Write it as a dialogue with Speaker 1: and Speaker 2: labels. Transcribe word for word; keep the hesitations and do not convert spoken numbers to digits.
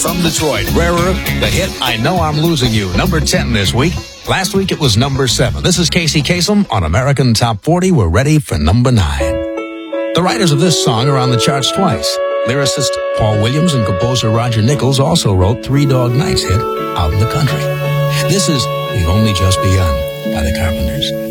Speaker 1: From Detroit, Rarer, the hit I Know I'm Losing You, number ten this week. Last week it was number seven. This is Casey Kasem on American Top forty. We're ready for number nine. The writers of this song are on the charts twice. Lyricist Paul Williams and composer Roger Nichols also wrote Three Dog Night's hit, Out in the Country. This is We've Only Just Begun by the Carpenters.